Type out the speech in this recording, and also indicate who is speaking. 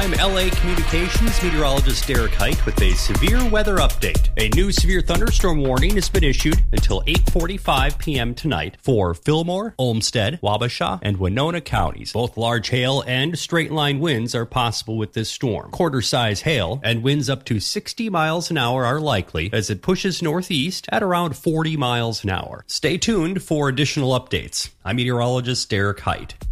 Speaker 1: I'm LA Communications meteorologist Derek Height with a severe weather update. A new severe thunderstorm warning has been issued until 8:45 p.m. tonight for Fillmore, Olmsted, Wabasha, and Winona counties. Both large hail and straight-line winds are possible with this storm. Quarter-size hail and winds up to 60 miles an hour are likely as it pushes northeast at around 40 miles an hour. Stay tuned for additional updates. I'm meteorologist Derek Height.